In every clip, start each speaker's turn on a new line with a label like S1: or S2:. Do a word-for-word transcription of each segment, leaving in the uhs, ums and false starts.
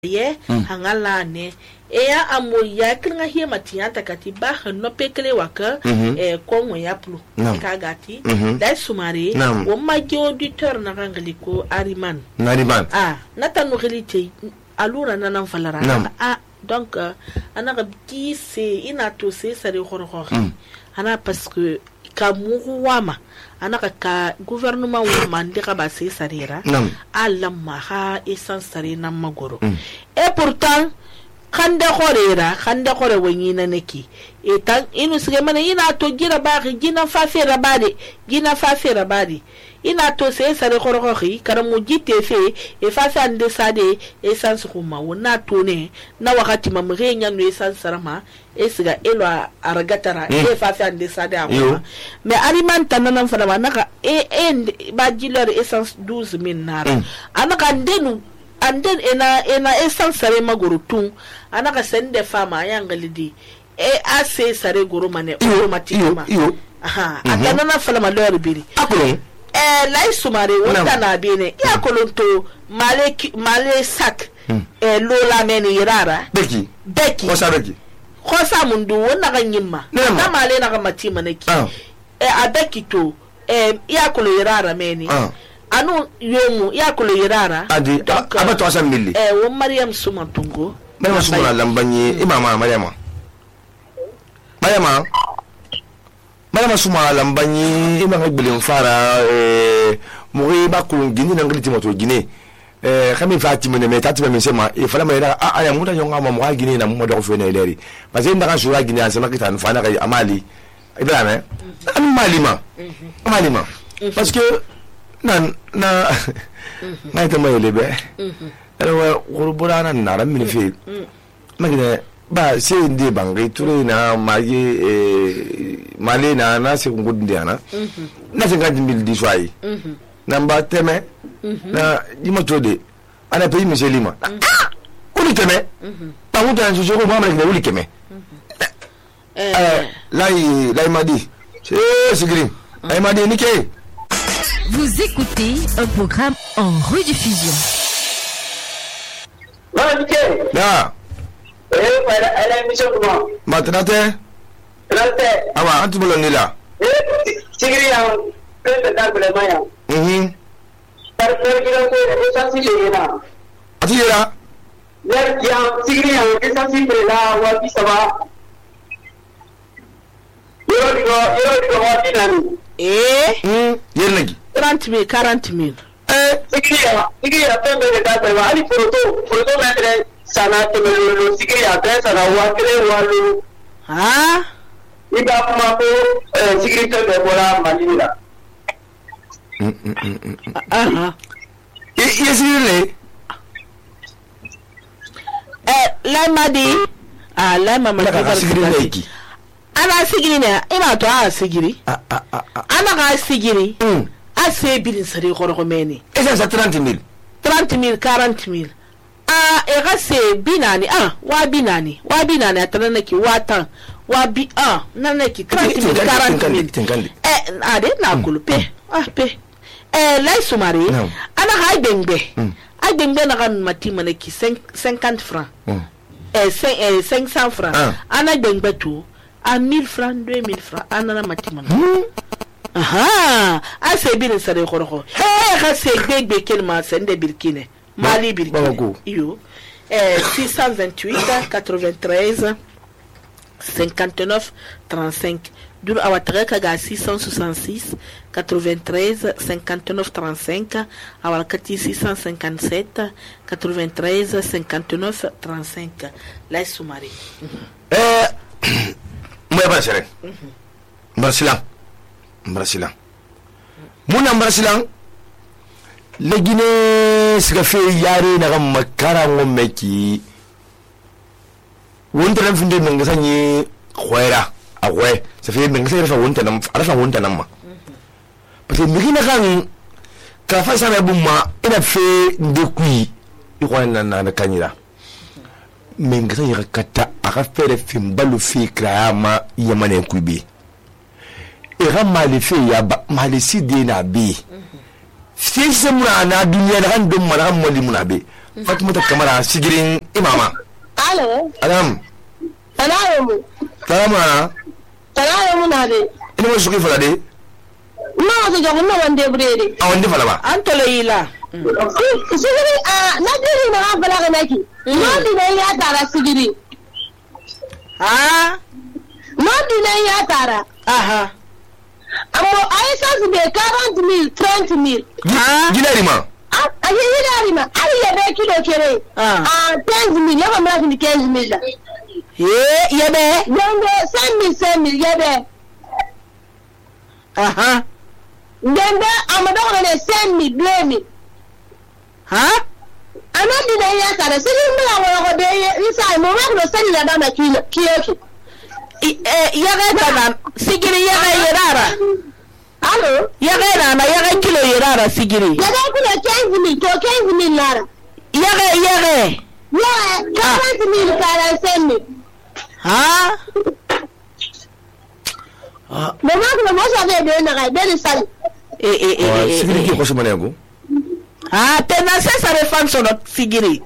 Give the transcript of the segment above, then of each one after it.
S1: ye hangala ne e ya amo ya klinga hie matianta kati ba no pekele waka e konwo ya plu ka gati dai sumare o magi auditeur na rangaliko ariman
S2: nariman
S1: ah nata no relite alura na nan falara ah donc ana rabti c'est ina to c'est ça de horror ana parce que ka muwama ana ka gouvernement wo mande ka ba c'est sarira alamma ha essence sarina magoro et pourtant khande khorera khande khore wanyina neki etan inu sige mana ina to gira ba gina fa fera bade gina fa fera bade ina to se sare khorokhi karamu jite fe e fa fa ande sade essence kuma wona to ne na wakati mamre nya no essence sarama e siga elo aragatara e fa fa ande sade akuma mais alimenta nanan fana naka e e ba jilor essence douze mille nara anaka ndenu and then ena ena essence sare magoro tun anaka sende fama yangalidi e ase sare goro mane automatically aha atana na fala malor biri
S2: akolo
S1: eh lai sumare wota na bene ya kolonto male male sak eh lola meni irara
S2: beki
S1: beki
S2: kosa beki
S1: kosa mundu wona ganyima na male na kamatima neki eh abeki to eh ya kolo irara meni anu yomu ya kolo irara
S2: adi abato asa milli
S1: eh wo Mariam Suma Tungo
S2: Mariam Suma lambanyi imama Mariama Mariama Mariam Suma lambanyi imama gbele mfara eh muri ba ku gini na ngiti moto gine eh kami Fatima ne metati me sema e fala mayira a aya muta yonga ma mo gini na mo do fene leri parce que ndaka sura gini asema kita nfana kai amali ibrahim am malima malima parce que nan na na ita mai lebe alors gurubura nan na ran min fi magina ba sai inde bangai ture na mage male na na se ngudde ana na se ngadi mil di swai namba teme na dima tode ana pe mi selima uli teme pa muta njo ko mama na uli teme eh lai lai madi c'est sigrim lai madi nike.
S3: Vous écoutez un programme en rediffusion.
S2: Ya.
S4: Eh, elle a émission comment?
S2: Matrate?
S4: Trate.
S2: Ah bah, antu bolon nila.
S4: Eh, sigri yang ke tetar belema yang.
S2: Mhm.
S4: Par par kira ko esansi le na.
S2: Ati yera?
S4: Yer yang sigri yang esansi bela wa bisaba. Yo digo, yo digo wa dinani.
S1: Eh?
S2: Hmm, yer nagi.
S1: trente mille, quarante mille.
S4: Eh, sigri ya, sigri ya pembe de data wa ali photo, photo metre sana temelo sigri ya pesa sana wa kre walu.
S1: Ah?
S4: Iba kuma ko sigri tembe bola manila.
S1: Aha.
S2: Yes, really.
S1: Eh, la madi. Ah, la mama
S2: Ndaka sigiri leki.
S1: Ana sigiri ne, ima to a sigiri.
S2: Ah ah ah.
S1: Ana ga sigiri.
S2: Hmm.
S1: Ase bilin sari gorgomeni.
S2: Esa sa trente mille.
S1: trente mille, quarante mille. Ah, e ga se binani. Ah, wa binani. Wa binani atana ki watan. Wa bi ah, nanaki trente mille, quarante mille. Eh, ade na kulpe. Ah, pe. Eh, lai sumari. Ana ga bengbe. Ai bengbe na kan mati manaki cinquante francs. Eh, cinq cents francs. Ana bengbe tu à mille francs, deux mille francs. Ana na mati manaki. Aha, ase bin sare khoroko. Eh, khase bebe kelma sende birkine. Mali birkine. Yo. Eh, six cent vingt-huit, quatre-vingt-treize, cinquante-neuf, trente-cinq. Dur awatreka ga six cent soixante-six, quatre-vingt-treize, cinquante-neuf, trente-cinq. Awalkati six cent cinquante-sept, quatre-vingt-treize, cinquante-neuf, trente-cinq. Là soumari.
S2: Eh, moi pas seré. Brasilan. Brasilan. Muna Brasilan. Le Guinée sika fe yare na kam makara ngomeki. Wonta nam finde menga sanyi khoira. Akwe, ça fait menga sa fa wonta nam ara fa wonta nam ma. Parce que miki na kan ka fa sa na bumma ina fe ndekui. Ikwana na na kanyira. Menga sa yaka kata aka fere fimbalu fi krama yamane kubi. Era malife ya ba malisi de na bi. Si se muna na dunia na kan dum mana moli muna be Fatima Kamara sigirin imama.
S5: Alo.
S2: Adam.
S5: Salamu.
S2: Salamu ana.
S5: Salamu na de.
S2: Ina mo suki fala de.
S5: No so jogo no wande brede.
S2: A wande fala ba.
S1: Antole ila.
S5: Sigiri a na diri na bala ga naki. No di na ya tara sigiri.
S1: Ah.
S5: No di na ya tara.
S1: Aha.
S5: Amo aisa su be quarante mille, trente mille.
S1: Ah.
S2: Ginari ma.
S5: Ah, ayi ginari ma. Ayi ya be kilo kere.
S1: Ah.
S5: Ah, quinze mille, ya ba mra ni quinze mille.
S1: Eh, yebe.
S5: Donde cinq mille, cinq mille yebe.
S1: Aha.
S5: Donde amado ne cinq mille, deux mille.
S1: Ha?
S5: Ana di na ya tara sigiri mla wa ko de isa mo ma ko sani la dama kilo kilo.
S1: Eh, yaga tana sigiri yaga yerara.
S5: Allô?
S1: Yaga nana yaga kilo yerara sigiri.
S5: Yaga kilo quinze mille, to quinze mille lara.
S1: Yaga yaga.
S5: Yeah, quarante mille, quarante-cinq mille.
S1: Ha?
S2: Ah.
S5: Mo ma ko mo sa be de na ga be sali.
S1: Eh eh eh.
S2: Sigiri ki ko se manego.
S1: Ah, tena sasa refan sono sigiri.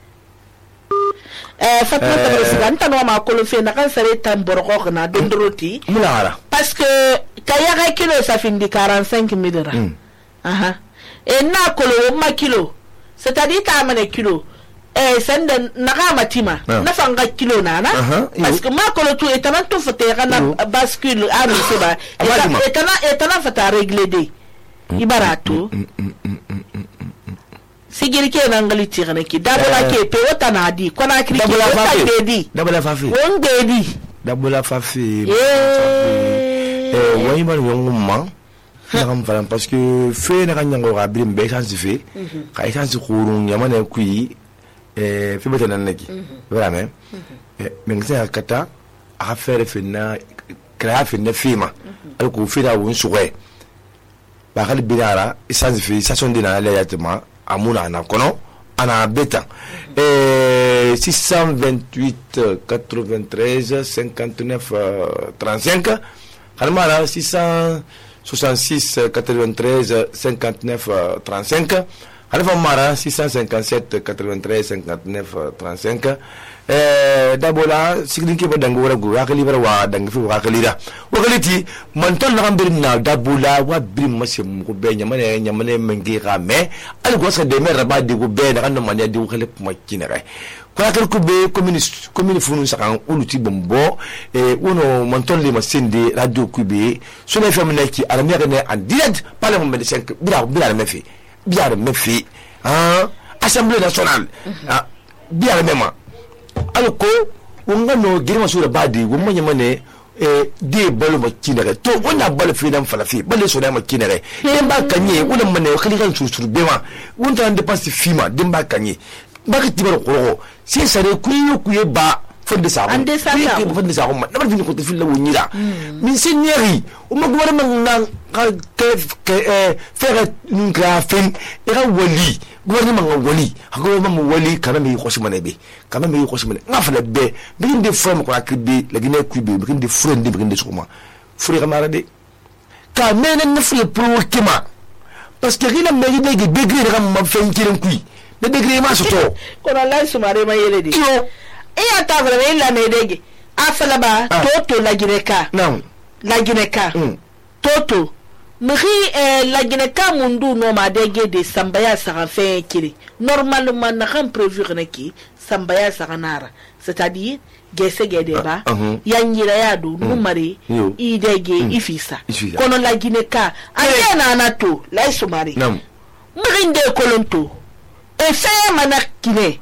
S1: Eh, Fatma Tabara Siganta no ma kolo fe na kan sare tamborgo na dondroti.
S2: Mula
S1: Parce que kaya kilo ça fait de quarante-cinq mille ra. Aha. Et na kolo ma kilo. C'est-à-dire ta mane kilo. Eh, sende na ga matima. Na fanga kilo na na. Parce que ma kolo tu etana to fote kana bascule a se ba. Etana etana fata régler de. Ibaratu. Sigiri ke nangali tirane ki dabula ke pe wota na di kona kri ke wota dedi
S2: dabula fafi
S1: won dedi
S2: dabula fafi eh wani ba won ma na kam fara parce que fe na kan nyango ga brim be chance fe ka chance khurun yamane kui eh fe beta nan naki vraiment eh men sa kata a faire fe na kra fe na fima al ko fe da won suwe ba khali bidara chance fe sa son dina la yatma amuna ana kono ana beta eh six cent vingt-huit quatre-vingt-treize cinquante-neuf trente-cinq kalmara six cent soixante-six quatre-vingt-treize cinquante-neuf trente-cinq alfa mara six cent cinquante-sept quatre-vingt-treize cinquante-neuf trente-cinq eh dabola siglinki ba dango wala go akali bara wa dango fi wa akali da wakaliti man ton na gambir na dabola wa brim masem ko be nyamane nyamane mengi ga me al go sa de mer ba de go be na kan man ya de ko le ma kinere ko akal ko be commune commune funu sa kan uluti bombo e wono man ton le masende radio ku be so na fam na ki ala mi ga ne en direct par le moment de cinq bira bira me fi bira me fi hein assemblée nationale ah bira même alko wonga no girma sura badi wumma nyamane e de balu makinere to wona balu fidan falafi balu so da makinere den ba kanye wona mane khali kan susur bema wonta ande pasi fima den ba kanye ba ka tibar ko si sare kuyo kuye ba fande sa
S1: ande sa
S2: ko fande sa ko na ba fini ko te filla wonyira min signeri o ma gwara man nan ka ke faire une grafine era wali gouvernement wali hago ma wali kana mi ko simane be kana mi ko simane ngafala be bi de forme ko akbi la gine ku be bi de friend bi de suma furi kamara de ka mena na furi pro kima parce que rina me de ge degré de ma fen kiren ku de degré ma soto
S1: ko na la sumare ma yele de e ya ta vra ila me dege afala ba toto la gineka
S2: non
S1: la gineka toto Mri eh, la gineka mundu no ma dege de sambaya sara fe kiri normalement na kan prévu ki sambaya sara nara c'est-à-dire gese gedeba
S2: uh, uh-huh.
S1: yanyira yadu uh, numari
S2: uh,
S1: idege uh, ifisa kono la gineka ayena anato la isumari
S2: nam
S1: mrinde kolonto e fe manakine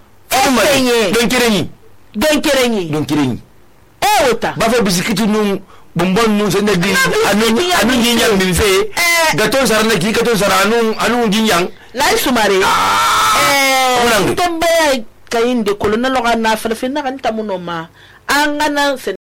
S1: e
S2: don kireni
S1: don kireni
S2: don kireni
S1: e ota
S2: ba fa bisikitu nu bombon nu se negi anu anu ginyang min fe gaton sarana ki gaton saranu anu ginyang
S1: la sumare eh tombe kainde kolona loga na fa fe na kan tamuno ma angana se